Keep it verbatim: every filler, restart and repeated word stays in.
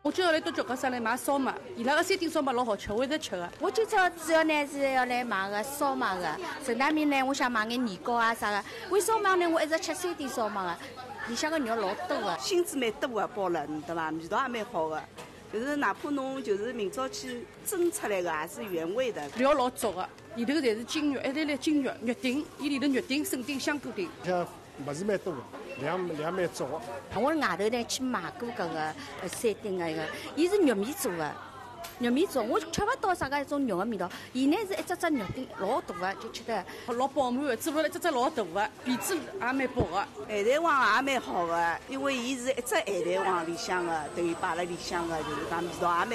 我今朝来到脚高上来买烧麦，伊拉个山顶烧麦老好吃，我一直吃个。 我今朝主要呢是要来买个烧麦个，陈大面呢，我想买眼年糕啊啥个。为烧麦呢，我一直吃山顶烧麦个，里向个肉老多个， 芯子蛮多个，包了，对伐？味道也蛮好个。就是哪怕侬就是明朝去蒸出来个，也是原味的。 料老足个，里头侪是筋肉，一粒粒筋肉，肉丁，伊里头肉丁、笋丁、香菇丁。 像物事蛮多个，量量蛮足个。 我外头呢去买过搿个呃山顶个一个，伊是玉米做个。肉米做，我吃不到啥个一种肉的味道。伊呢是一只只肉丁老大个，就吃得老饱满个，做出来一只只老大个，皮子也蛮薄个。 海带黄也蛮好个，因为伊是一只海带黄里向个，等于摆辣里向个，就是讲味道也蛮。